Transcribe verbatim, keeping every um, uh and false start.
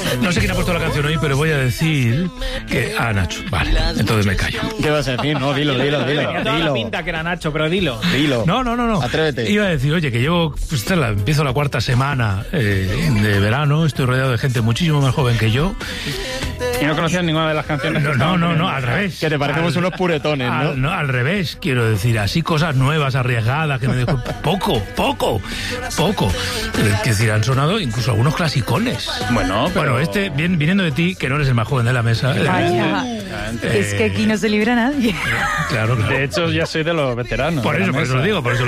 No sé quién ha puesto la canción hoy, pero voy a decir que... Ah, Nacho. Vale, entonces me callo. ¿Qué vas a decir? No, dilo, dilo, dilo. Tenía toda la dilo. pinta que era Nacho, pero dilo. Dilo. No, no, no, no. Atrévete. Iba a decir, oye, que llevo... Pues, esta es la- empiezo la cuarta semana eh, de verano, estoy rodeado de gente muchísimo más joven que yo. Y no conocías ninguna de las canciones. No, que no, estaban no, no, poniendo. al revés. Que te parecemos Al- unos puretones, ¿no? Al, no, al revés, quiero decir, así cosas nuevas, arriesgadas, que me dejo... Poco, poco, poco. Es decir, han sonado incluso algunos clasicones. Bueno, pero... Bueno, este, bien, viniendo de ti, que no eres el más joven de la mesa. eh, Vaya. eh, Es que aquí no se libra nadie. Claro, claro. De hecho, ya soy de los veteranos. Por de la eso, por eso mesa. lo digo, por eso lo